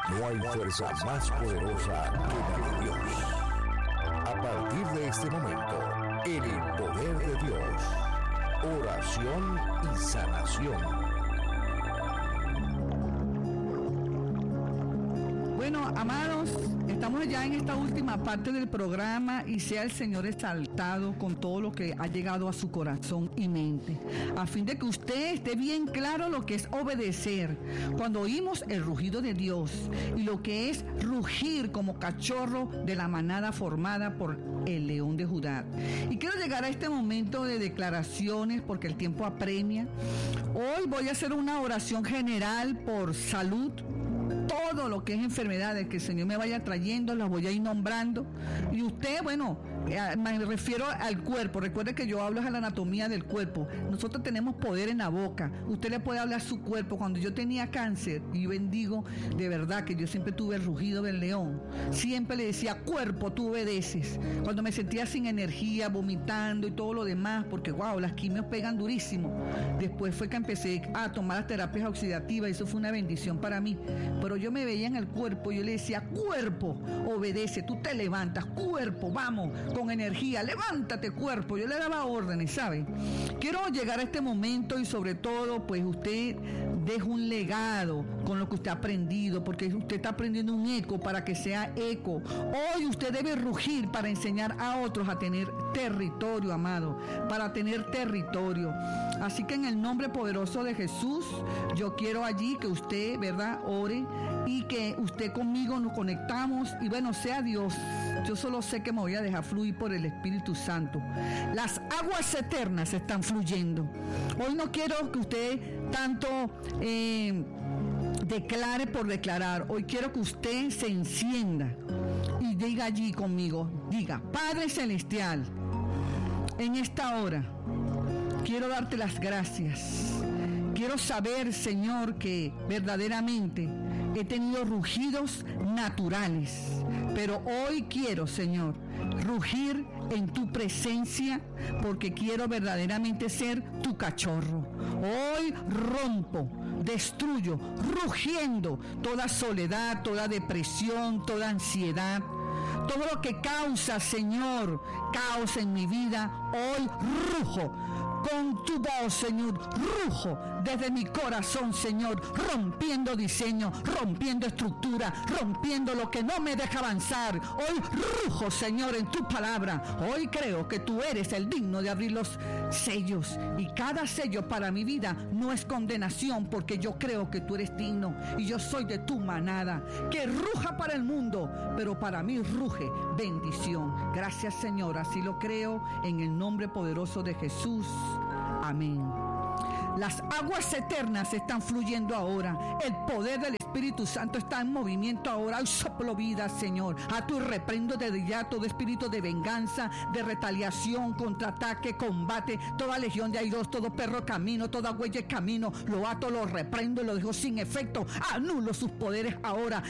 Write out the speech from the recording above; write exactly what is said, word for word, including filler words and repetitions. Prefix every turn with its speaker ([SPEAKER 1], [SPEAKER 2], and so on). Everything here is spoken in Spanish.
[SPEAKER 1] No hay fuerza más poderosa que la de Dios. A partir de este momento, en el poder de Dios, oración y sanación.
[SPEAKER 2] Bueno, amados, estamos ya en esta última parte del programa y sea el Señor exaltado con todo lo que ha llegado a su corazón y mente, a fin de que usted esté bien claro lo que es obedecer cuando oímos el rugido de Dios y lo que es rugir como cachorro de la manada formada por el león de Judá. Y quiero llegar a este momento de declaraciones porque el tiempo apremia. Hoy voy a hacer una oración general por salud. Todo lo que es enfermedades que el Señor me vaya trayendo, las voy a ir nombrando. Y usted, bueno, eh, me refiero al cuerpo. Recuerde que yo hablo de la anatomía del cuerpo. Nosotros tenemos poder en la boca. Usted le puede hablar a su cuerpo. Cuando yo tenía cáncer, y yo bendigo de verdad que yo siempre tuve el rugido del león. Siempre le decía, cuerpo, tú obedeces. Cuando me sentía sin energía, vomitando y todo lo demás, porque wow, las quimios pegan durísimo. Después fue que empecé a tomar las terapias oxidativas y eso fue una bendición para mí. Pero yo me veía en el cuerpo, yo le decía, cuerpo, obedece, tú te levantas, cuerpo, vamos, con energía, levántate, cuerpo. Yo le daba órdenes, ¿sabe? Quiero llegar a este momento y sobre todo, pues usted deja un legado con lo que usted ha aprendido, porque usted está aprendiendo un eco para que sea eco. Hoy usted debe rugir para enseñar a otros a tener territorio, amado, para tener territorio. Así que en el nombre poderoso de Jesús, yo quiero allí que usted, ¿verdad?, ore y que usted conmigo nos conectamos y bueno, sea Dios. Yo solo sé que me voy a dejar fluir por el Espíritu Santo. Las aguas eternas están fluyendo. Hoy no quiero que usted tanto eh, declare por declarar. Hoy quiero que usted se encienda y diga allí conmigo, diga, Padre Celestial, en esta hora quiero darte las gracias. Quiero saber, Señor, que verdaderamente he tenido rugidos naturales, pero hoy quiero, Señor, rugir en tu presencia porque quiero verdaderamente ser tu cachorro. Hoy rompo, destruyo, rugiendo toda soledad, toda depresión, toda ansiedad. Todo lo que causa, Señor, caos en mi vida, hoy rujo con tu voz, Señor, rujo desde mi corazón, Señor, rompiendo diseño, rompiendo estructura, rompiendo lo que no me deja avanzar. Hoy rujo, Señor, en tu palabra. Hoy creo que tú eres el digno de abrir los sellos y cada sello para mi vida no es condenación porque yo creo que tú eres digno y yo soy de tu manada. Que ruja para el mundo, pero para mí ruge bendición. Gracias, Señor, así lo creo en el nombre poderoso de Jesús. Amén. Las aguas eternas están fluyendo ahora. El poder del Espíritu Santo está en movimiento ahora. Hoy soplo vida, Señor. A tu reprendo desde ya todo espíritu de venganza, de retaliación, contraataque, combate, toda legión de airos, todo perro camino, toda huella camino. Lo ato, lo reprendo y lo dejo sin efecto. Anulo sus poderes ahora.